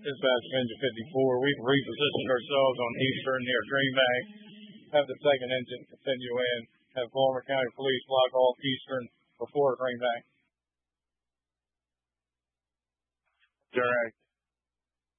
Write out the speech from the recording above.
Dispatch Engine 54. We've repositioned ourselves on Eastern near Green Bank. Have the second engine continue in. Have Baltimore County Police block off Eastern before Green Bank. Direct.